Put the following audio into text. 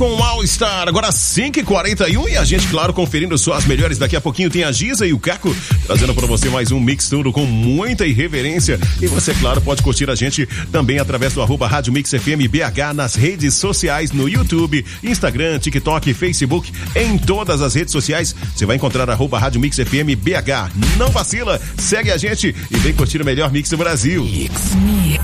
Com All Star, agora 5h41 e a gente, claro, conferindo só as melhores. Daqui a pouquinho tem a Giza e o Caco trazendo pra você mais um Mix Tudo com muita irreverência. E você, claro, pode curtir a gente também através do @Rádio Mix FM BH nas redes sociais, no YouTube, Instagram, TikTok, Facebook, em todas as redes sociais. Você vai encontrar @Rádio Mix FM BH. Não vacila, segue a gente e vem curtir o melhor mix do Brasil.